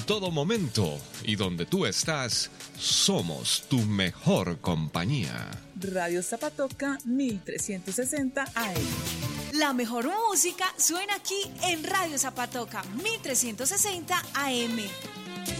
todo momento y donde tú estás, somos tu mejor compañía. Radio Zapatoca 1360 AM. La mejor música suena aquí en Radio Zapatoca 1360 AM.